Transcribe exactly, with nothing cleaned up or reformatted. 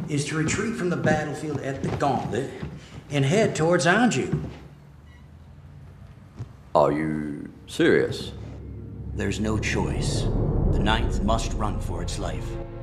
is to retreat from the battlefield at the Gauntlet and head towards Anjou. Are you serious? There's no choice. The Ninth must run for its life.